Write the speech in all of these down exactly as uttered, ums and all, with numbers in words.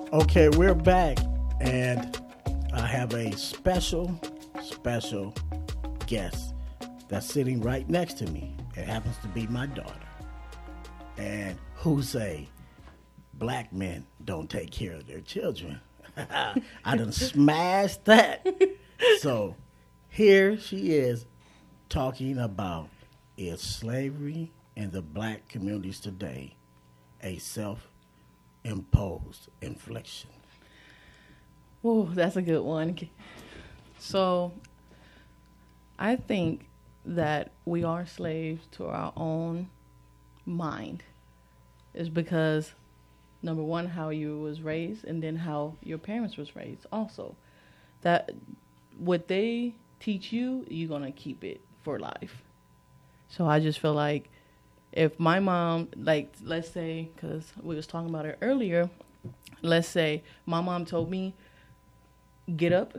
Okay, we're back, and I have a special, special guest that's sitting right next to me. It happens to be my daughter. And who say black men don't take care of their children? I done smashed that. So here she is talking about, is slavery in the black communities today a self-imposed infliction? Oh, that's a good one. So I think that we are slaves to our own mind. Is because, number one, how you was raised, and then how your parents was raised also. That what they teach you, you're going to keep it for life. So I just feel like if my mom, like, let's say, because we was talking about it earlier, let's say my mom told me, get up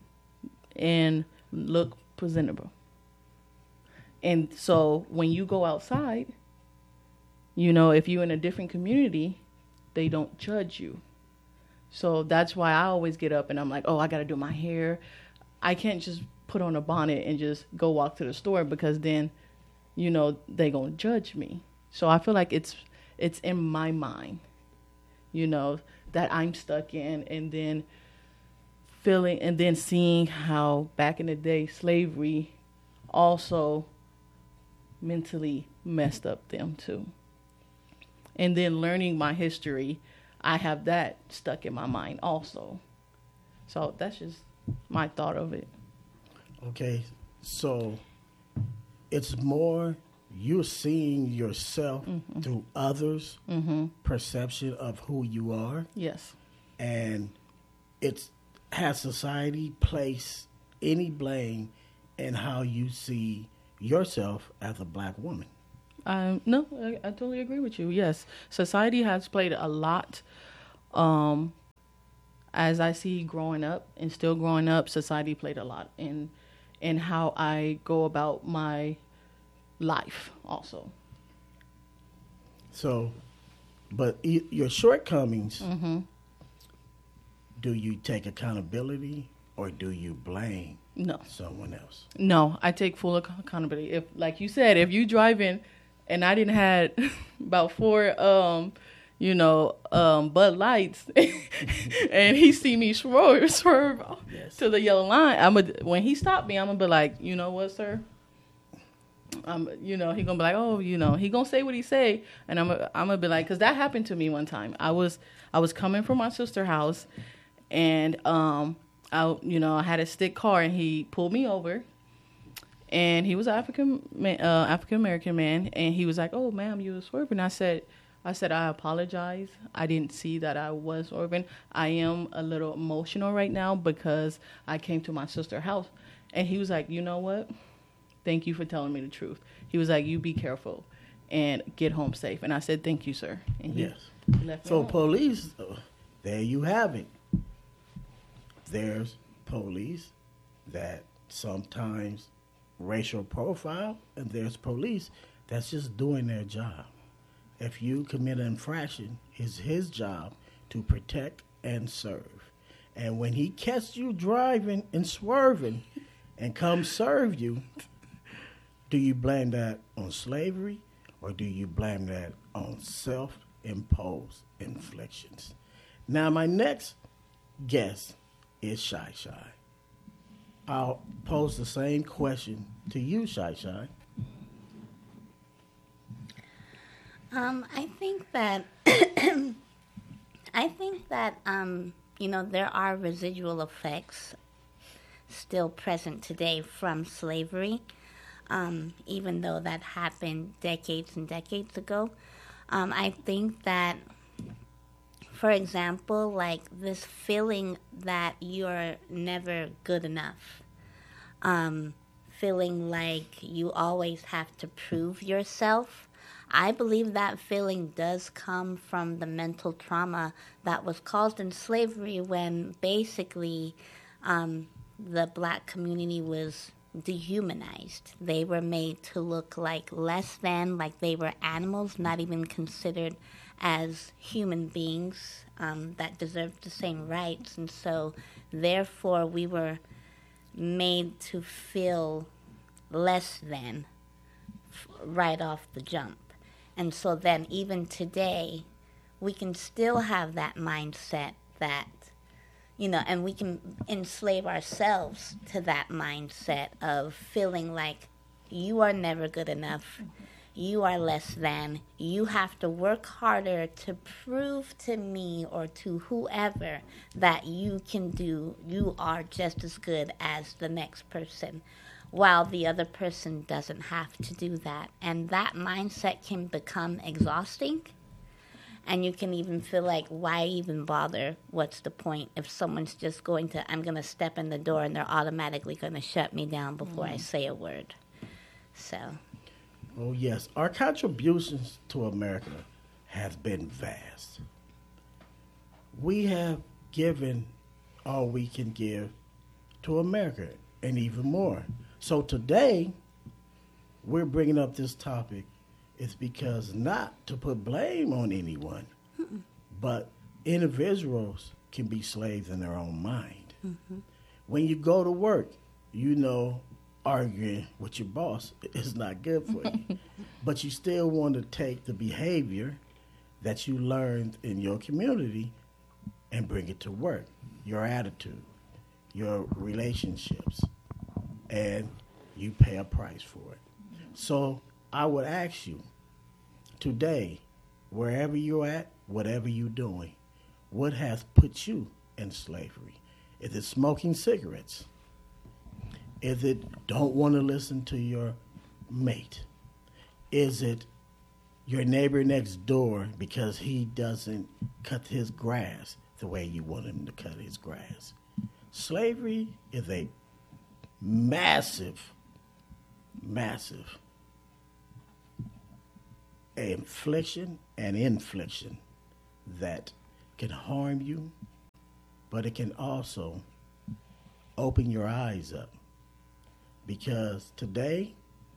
and look presentable. And so when you go outside, you know, if you're in a different community, they don't judge you. So that's why I always get up and I'm like, oh, I got to do my hair. I can't just put on a bonnet and just go walk to the store, because then, you know, they going to judge me. So I feel like it's it's in my mind, you know, that I'm stuck in, and then feeling and then seeing how back in the day slavery also mentally messed up them too. And then learning my history, I have that stuck in my mind also. So that's just my thought of it. Okay, so it's more you're seeing yourself mm-hmm. through others' mm-hmm. perception of who you are. Yes. And it's, has society placed any blame in how you see yourself as a black woman? Um, no, I, I totally agree with you. Yes, society has played a lot. Um, as I see growing up and still growing up, society played a lot in in how I go about my life also. So, but e- your shortcomings, mm-hmm. do you take accountability or do you blame no. someone else? No, I take full ac- accountability. If, like you said, if you driving and I didn't had about four, um, you know, um, Bud Lights, and he see me swerve, swerve yes. to the yellow line, I'm a, when he stopped me, I'm gonna be like, you know what, sir? Um, you know, he gonna be like, oh, you know, he gonna say what he say, and I'm, a, I'm gonna be like, cause that happened to me one time. I was, I was coming from my sister's house, and um, I, you know, I had a stick car, and he pulled me over. And he was an African man, uh, African American man, and he was like, "Oh, ma'am, you were swerving." I said, "I said I apologize. I didn't see that I was swerving. I am a little emotional right now because I came to my sister's house." And he was like, "You know what? Thank you for telling me the truth." He was like, "You be careful and get home safe." And I said, "Thank you, sir." And he, yes. he left me so alone. Police, uh, there you have it. There's police that sometimes racial profile, and there's police that's just doing their job. If you commit an infraction, it's his job to protect and serve. And when he catches you driving and swerving and comes serve you, do you blame that on slavery or do you blame that on self-imposed inflictions? Now, my next guest is Shy Shy. I'll pose the same question to you, Shy Shy. Um, I think that I think that um, you know, there are residual effects still present today from slavery, um, even though that happened decades and decades ago. Um, I think that, for example, like this feeling that you're never good enough, um, feeling like you always have to prove yourself. I believe that feeling does come from the mental trauma that was caused in slavery when basically um, the black community was dehumanized. They were made to look like less than, like they were animals, not even considered as human beings um, that deserve the same rights. And so, therefore, we were made to feel less than f- right off the jump. And so then, even today, we can still have that mindset that, you know, and we can enslave ourselves to that mindset of feeling like you are never good enough, you are less than, you have to work harder to prove to me or to whoever that you can do, you are just as good as the next person, while the other person doesn't have to do that. And that mindset can become exhausting. And you can even feel like, why even bother? What's the point if someone's just going to, I'm going to step in the door and they're automatically going to shut me down before mm. I say a word. So. Oh, yes. Our contributions to America has been vast. We have given all we can give to America and even more. So today, we're bringing up this topic is because not to put blame on anyone, Mm-mm. but individuals can be slaves in their own mind. Mm-hmm. When you go to work, you know arguing with your boss is not good for you, but you still want to take the behavior that you learned in your community and bring it to work, your attitude, your relationships, and you pay a price for it. So I would ask you, today, wherever you're at, whatever you're doing, what has put you in slavery? Is it smoking cigarettes? Is it don't want to listen to your mate? Is it your neighbor next door because he doesn't cut his grass the way you want him to cut his grass? Slavery is a massive, massive infliction and infliction that can harm you, but it can also open your eyes up. Because today,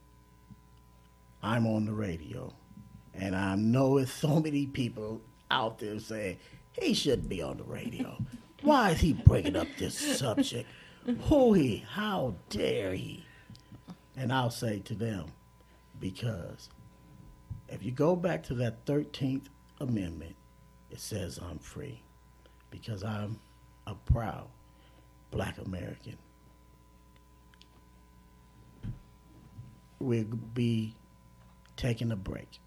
I'm on the radio, and I know it's so many people out there saying, he shouldn't be on the radio. Why is he bringing up this subject? Who he? How dare he? And I'll say to them, because if you go back to that thirteenth Amendment, it says I'm free because I'm a proud Black American. We'll be taking a break.